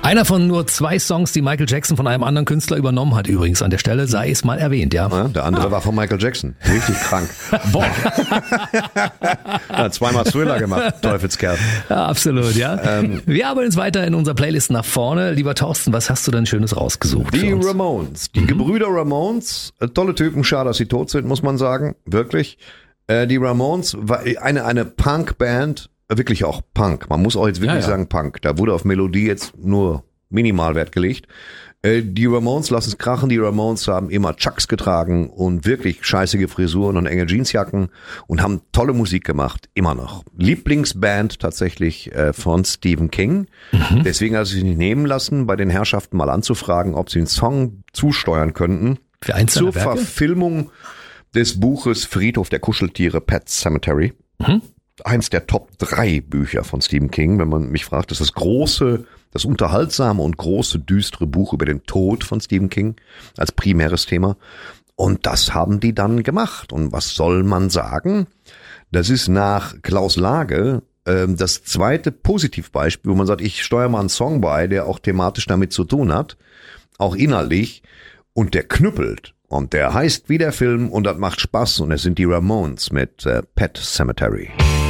Einer von nur 2 Songs, die Michael Jackson von einem anderen Künstler übernommen hat, übrigens an der Stelle, sei es mal erwähnt, ja. Ja, der andere war von Michael Jackson. Richtig krank. Boah. Ja, 2-mal Thriller gemacht, Teufelskerl. Ja, absolut, ja. Wir arbeiten jetzt weiter in unserer Playlist nach vorne. Lieber Thorsten, was hast du denn Schönes rausgesucht? Die Ramones, die Gebrüder Ramones, tolle Typen, schade, dass sie tot sind, muss man sagen, wirklich. Die Ramones war eine Punk-Band, wirklich auch Punk. Man muss auch jetzt wirklich sagen Punk. Da wurde auf Melodie jetzt nur minimal Wert gelegt. Die Ramones lassen es krachen. Die Ramones haben immer Chucks getragen und wirklich scheißige Frisuren und enge Jeansjacken und haben tolle Musik gemacht. Immer noch. Lieblingsband tatsächlich von Stephen King. Deswegen hat er sich nicht nehmen lassen, bei den Herrschaften mal anzufragen, ob sie einen Song zusteuern könnten. Für eins zur Werke? Verfilmung des Buches Friedhof der Kuscheltiere, Pet Sematary. Eins der Top 3 Bücher von Stephen King, wenn man mich fragt. Das ist das unterhaltsame und große, düstere Buch über den Tod von Stephen King als primäres Thema. Und das haben die dann gemacht. Und was soll man sagen? Das ist nach Klaus Lage das zweite Positivbeispiel, wo man sagt, ich steuere mal einen Song bei, der auch thematisch damit zu tun hat, auch inhaltlich, und der knüppelt. Und der heißt wie der Film und das macht Spaß und es sind die Ramones mit Pet Sematary.